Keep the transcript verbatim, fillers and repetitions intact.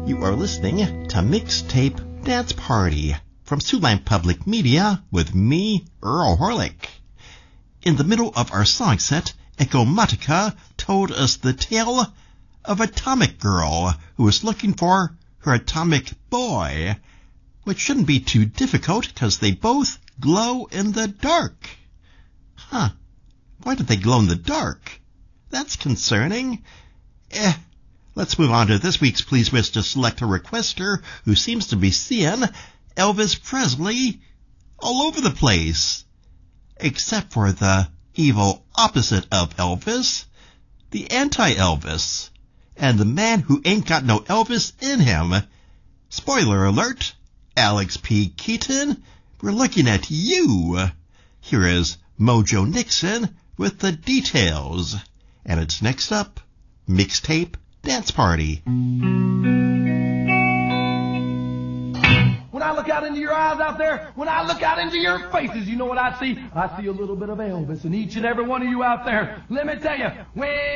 You are listening to Mixtape Dance Party from Siouxland Public Media with me, Earl Horlick. In the middle of our song set, Echomatica told us the tale of Atomic Girl who is looking for her atomic boy, which shouldn't be too difficult because they both glow in the dark. Huh. Why do they glow in the dark? That's concerning. Eh. Let's move on to this week's Please Mister Select a Requester, who seems to be seeing Elvis Presley all over the place. Except for the evil opposite of Elvis, the anti-Elvis, and the man who ain't got no Elvis in him. Spoiler alert, Alex P. Keaton, we're looking at you. Here is Mojo Nixon with the details. And it's next up, Mixtape Dance Party. When I look out into your eyes out there, when I look out into your faces, you know what I see? I see a little bit of Elvis in each and every one of you out there. Let me tell you, when